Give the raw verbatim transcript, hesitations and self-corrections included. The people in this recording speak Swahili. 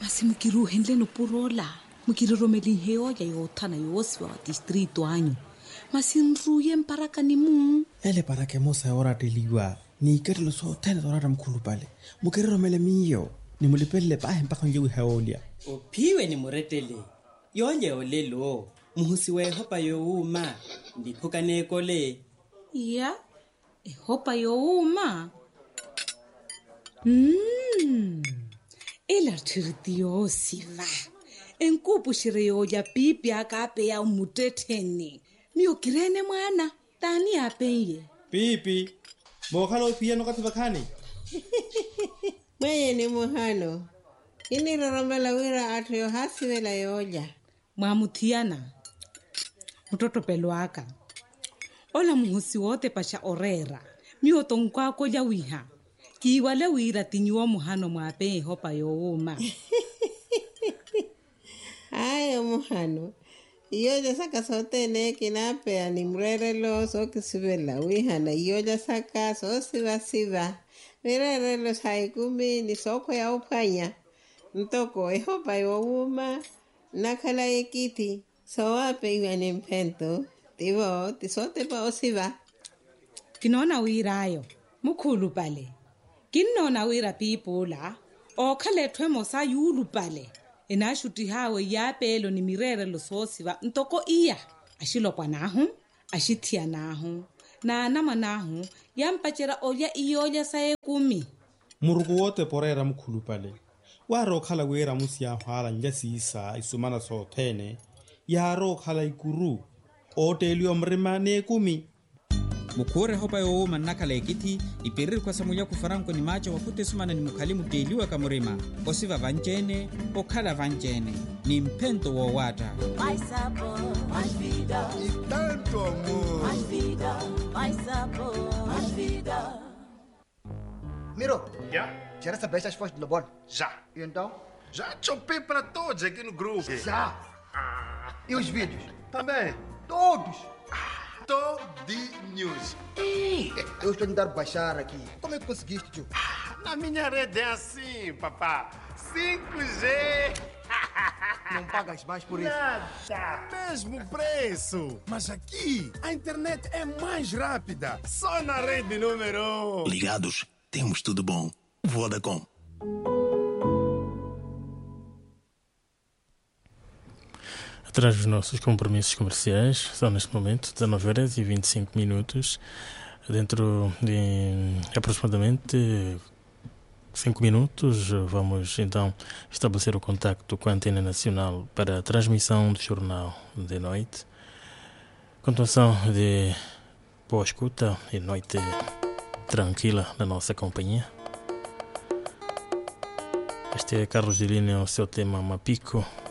Masi mukiruhendle no purola. Mukiroromeli heo ya yotana yoswa distrito anyo. Masi nruye mparaka ni mu. Ele para que mosa ora teliwa. Ni kerlo so tena ora mkhulu pale. Mukiroromele miyo. Ni mulipele pa mpaka njewe haolia. Upiwe ni muretele. Yonye olelo. Muhusi we hopa yo uma. Ndipuka nekole. Ya. E hopa yo uma. Mmm. Ela tirtio siva. Enkupu shireyo ya pipi akape ya umuteteni. Miyo kirene mwana. Tani apeye. Pipi. Mohano pia no kati bakani. Mwenye ni muhano. Ini roromela wira atu yo hasi wela yoja. Mwamutiana. Mtoto peluaka. Ola muhusi wote pasha orera. Miyo tonkwa koja wiha. Kiwale wira tinyuwa muhano mwape hopa yo uma. Ayo muhano. Iyoja saka sote ne kinape animrere lo so kisibela wiha na iyoja saka so siva siva. Mirere lo saikumi ni soko ya upanya. Ntoko ehopa yo uma. Nakala ekiti. So wape iwa ni mpento. Tivo tisote pa osiva. Kinona wira ayo. Mukulu pale. Kinona wira pipola. O kale twemo sa yulu pale. Ena shuti hawe ya pelo ni mirere lo sosiva. Ntoko iya. Ashilo kwa nahu. Ashitia nahu. Na anama nahu. Yampachera oya iyoja sae kumi. Murugu wote porera mkhulu pale. Waro khala wera musia hwala njasi isa isumana so tene. Yaro khala ikuru. Otelio mrema ne kumi. Mukore hopa yo uma nakala ekiti ipiriri kwa samulia kufaranko ni macho wakute sumana ni mukalimu deliwa kamurima. Osiva vanjene, okala vanjene. Ni mpento wa wata. Mais sabor, mais vida. E tanto amor. Mais vida, mais sabor, mais vida. Miro, Já? já recebeste as fotos do Lobon? Já. E então? Já chopei para todos aqui no grupo. Já. E os vídeos? Também. Todos. Todinhos. Eu estou a tentar baixar aqui. Como é que conseguiste, tio? Na minha rede é assim, papá. cinco G. Não pagas mais por isso? Nada. Mesmo preço. Mas aqui, a internet é mais rápida. Só na rede número um. Ligados, temos tudo bom. Vodacom. Atrás dos nossos compromissos comerciais, são neste momento dezenove horas e vinte e cinco minutos, dentro de aproximadamente cinco minutos, vamos então estabelecer o contacto com a Antena Nacional para a transmissão do Jornal de Noite. Continuação de boa escuta e noite tranquila na nossa companhia. Este é Carlos de Linha, o seu tema Mapico.